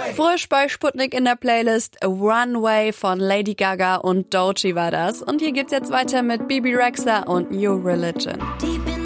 Frisch bei Sputnik in der Playlist Runway von Lady Gaga und Doechii war das. Und hier geht's jetzt weiter mit Bebe Rexha und New Religion.